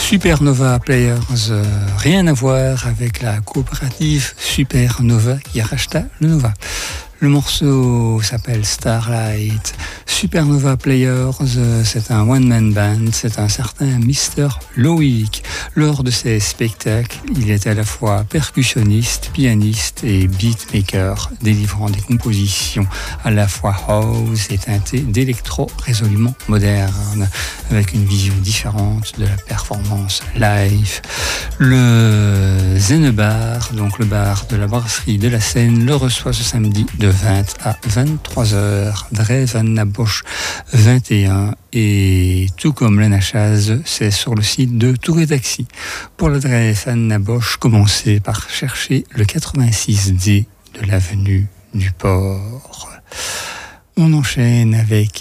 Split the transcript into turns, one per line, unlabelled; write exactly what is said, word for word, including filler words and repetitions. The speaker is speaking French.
Supernova Players, euh, rien à voir avec la coopérative Supernova qui racheta le Nova. Le morceau s'appelle Starlight. Supernova Players, euh, c'est un one-man band, c'est un certain mister Loïc. Lors de ses spectacles, il est à la fois percussionniste, pianiste et beatmaker, délivrant des compositions à la fois house et teintées d'électro résolument moderne, avec une vision différente de la performance live. Le Zen Bar, donc le bar de la brasserie de la Seine, le reçoit ce samedi de vingt à vingt-trois heures, Drijf Van Nabosch vingt et un, et tout comme la Nachaz, c'est sur le site de Tour et Taxi. Pour le Drijf Van Nabosch, commencez par chercher le quatre-vingt-six D de l'avenue du Port. On enchaîne avec